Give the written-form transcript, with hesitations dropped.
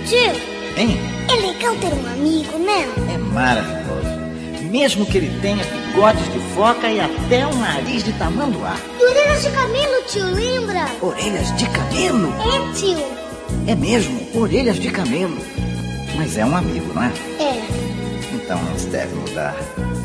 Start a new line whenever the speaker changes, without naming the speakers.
Tio,
Hein?
é legal ter um amigo, né?
É maravilhoso. Mesmo que ele tenha bigodes de foca e até um nariz de tamanduá.
E orelhas de camelo, tio, lembra?
Orelhas de camelo?
É, tio.
É mesmo, orelhas de camelo. Mas é um amigo, não é?
É.
Então não se deve mudar.